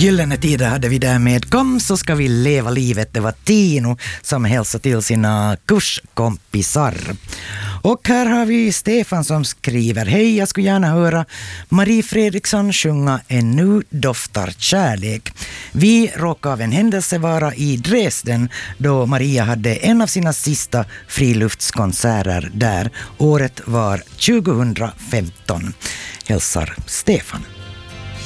Gyllene tider hade vi där med Kom så ska vi leva livet. Det var Tino som hälsade till sina kurskompisar. Och här har vi Stefan som skriver: Hej, jag skulle gärna höra Marie Fredriksson sjunga En nu doftar kärlek. Vi råkade av en händelse vara i Dresden då Maria hade en av sina sista friluftskonserter där. Året var 2015. Hälsar Stefan.